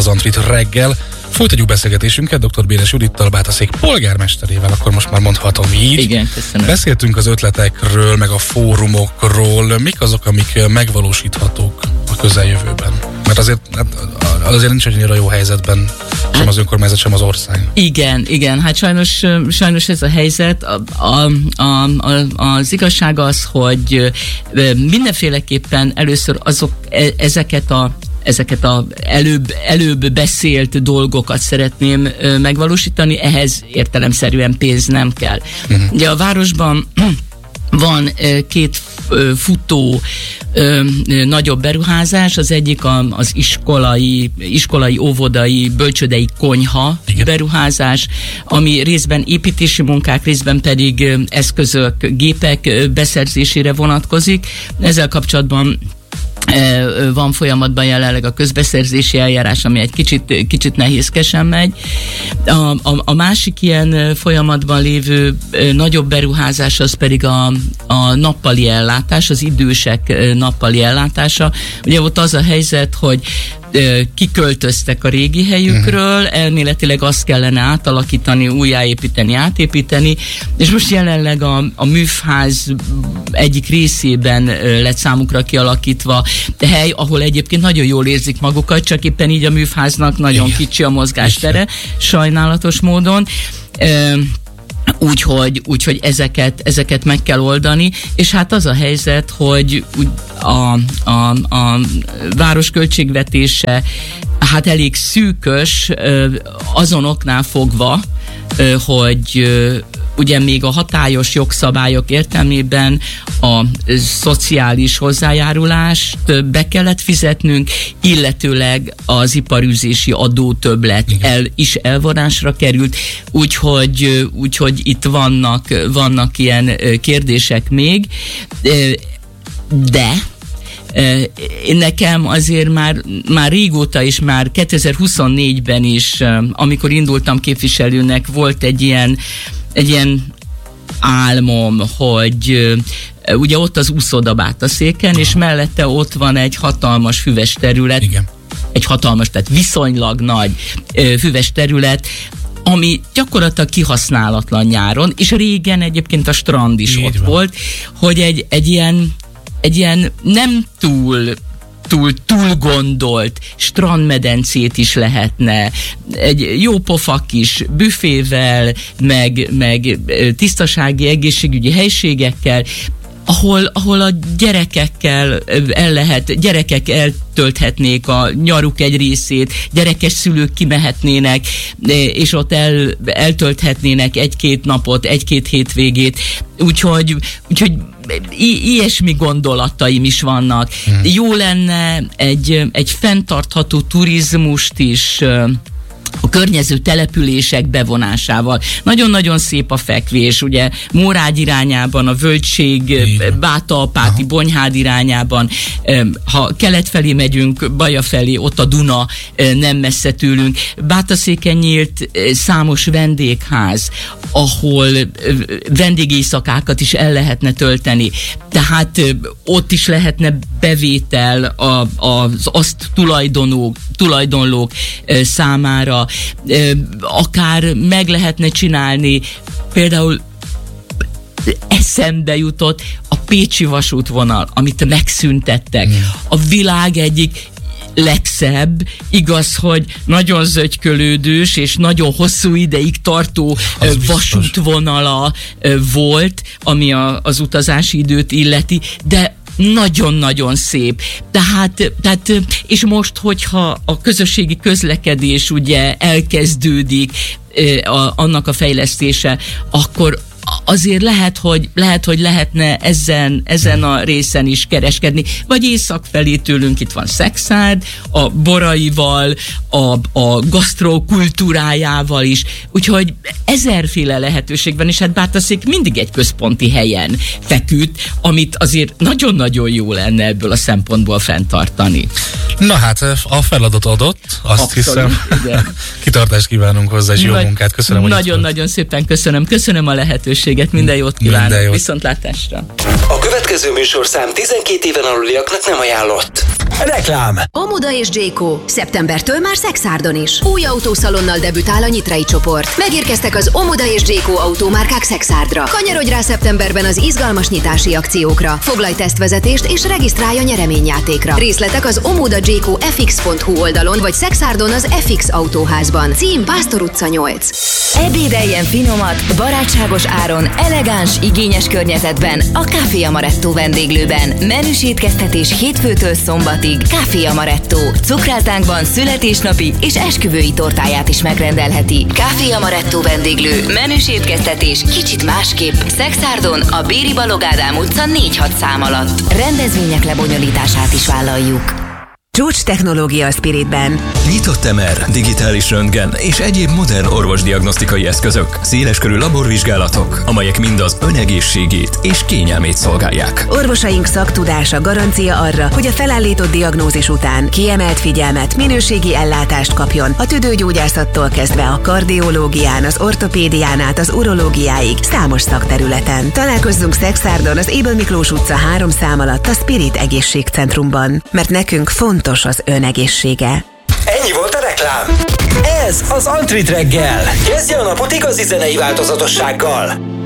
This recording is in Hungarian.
az Antrit reggel. Folytatjuk beszélgetésünket dr. Béres Judittal, Bátaszék polgármesterével, akkor most már mondhatom így. Igen, köszönöm. Beszéltünk az ötletekről, meg a fórumokról. Mik azok, amik megvalósíthatók a közeljövőben? Mert azért nincs annyira jó helyzetben sem az önkormányzat, sem az ország. Igen, hát sajnos ez a helyzet. Az igazság az, hogy mindenféleképpen először ezeket a előbb beszélt dolgokat szeretném megvalósítani, ehhez értelemszerűen pénz nem kell. Ugye a városban van két futó nagyobb beruházás, az egyik az iskolai, óvodai, bölcsődei konyha beruházás, ami részben építési munkák, részben pedig eszközök, gépek beszerzésére vonatkozik. Ezzel kapcsolatban van folyamatban jelenleg a közbeszerzési eljárás, ami egy kicsit nehézkesen megy. A másik ilyen folyamatban lévő nagyobb beruházás az pedig a nappali ellátás, az idősek nappali ellátása. Ugye ott az a helyzet, hogy kiköltöztek a régi helyükről, elméletileg azt kellene átalakítani, újjáépíteni, átépíteni, és most jelenleg a műfház egyik részében lett számukra kialakítva hely, ahol egyébként nagyon jól érzik magukat, csak éppen így a műfháznak nagyon kicsi a mozgástere, sajnálatos módon. Úgyhogy ezeket meg kell oldani, és hát az a helyzet, hogy a város költségvetése hát elég szűkös azon oknál fogva, hogy ugye még a hatályos jogszabályok értelmében a szociális hozzájárulást be kellett fizetnünk, illetőleg az iparűzési adótöbblet is elvonásra került, úgyhogy itt vannak ilyen kérdések még, de nekem azért már régóta is, már 2024-ben is, amikor indultam képviselőnek, volt egy ilyen álmom, hogy ugye ott az úszoda Bátaszéken, és mellette ott van egy hatalmas füves terület, egy hatalmas, tehát viszonylag nagy füves terület, ami gyakorlatilag kihasználatlan nyáron, és régen egyébként a strand is ott volt, hogy egy ilyen nem túl gondolt strandmedencét is lehetne, egy jó pofa kis büfével, meg tisztasági, egészségügyi helységekkel, ahol a gyerekek eltölthetnék a nyaruk egy részét, gyerekes szülők kimehetnének, és ott eltölthetnének egy-két napot, egy-két hétvégét, úgyhogy ilyesmi gondolataim is vannak. Jó lenne egy fenntartható turizmust is a környező települések bevonásával. Nagyon-nagyon szép a fekvés, ugye Mórágy irányában, a Völgység, Bátalpáti, Bonyhád irányában, ha kelet felé megyünk, Baja felé, ott a Duna nem messze tőlünk. Bátaszéken nyílt számos vendégház, ahol vendégészakákat is el lehetne tölteni. Tehát ott is lehetne bevétel az azt tulajdonlók számára. Akár meg lehetne csinálni, például eszembe jutott a pécsi vasútvonal, amit megszüntettek. A világ egyik legszebb, igaz, hogy nagyon zögykölődős és nagyon hosszú ideig tartó vasútvonala volt, ami az utazási időt illeti, de nagyon-nagyon szép. Tehát, és most, hogyha a közösségi közlekedés ugye elkezdődik, annak a fejlesztése, akkor azért lehet, hogy lehetne ezen a részen is kereskedni. Vagy észak felé tőlünk itt van Szekszárd, a boraival, a gasztrokultúrájával is. Úgyhogy ezerféle lehetőség van, és hát Bátaszék mindig egy központi helyen feküdt, amit azért nagyon-nagyon jó lenne ebből a szempontból fenntartani. Na hát, a feladat adott, azt abszolút, hiszem. Igen. Kitartást kívánunk hozzá, és jó munkát. Köszönöm, hogy nagyon-nagyon szépen köszönöm a lehetőséget, minden jót kívánok. Minden jót. Viszontlátásra. A következő műsorszám 12 éven aluliaknak nem ajánlott. Reklám. Omoda és J.Co. Szeptembertől már Szexárdon is. Új autószalonnal debütál a Nyitrai csoport. Megérkeztek az Omoda és J.Co. autómárkák Szexárdra. Kanyarodj rá szeptemberben az izgalmas nyitási akciókra. Foglalj tesztvezetést és regisztrálj a nyereményjátékra. Részletek az omodajco.fx.hu oldalon vagy Szexárdon az FX autóházban. Cím Pásztor utca 8. Ebédeljen finomat, barátságos áron, elegáns, igényes környezetben a Café Amaretto vendéglőben. Menüs étkeztetés hétfőtől szombatig. Café Amaretto. Cukráltánkban születésnapi és esküvői tortáját is megrendelheti. Café Amaretto vendéglő. Menüs étkeztetés kicsit másképp. Szexárdon a Béri Balogh Ádám utca 4-6 szám alatt. Rendezvények lebonyolítását is vállaljuk. Csúcs technológia a Spiritben. Nyitott MR, digitális röntgen és egyéb modern orvosdiagnosztikai eszközök, széleskörű laborvizsgálatok, amelyek mind az önegészségét és kényelmét szolgálják. Orvosaink szaktudása garancia arra, hogy a felállított diagnózis után kiemelt figyelmet, minőségi ellátást kapjon a tüdőgyógyászattól kezdve a kardiológián, az ortopédián át az urológiáig számos szakterületen. Találkozzunk Szexárdon az Ébel Miklós utca 3 szám alatt a Spirit egészségcentrumban, mert nekünk fontos az önegészsége. Ennyi volt a reklám. Ez az Antrit reggel. Kezdje a napot igazi zenei változatossággal.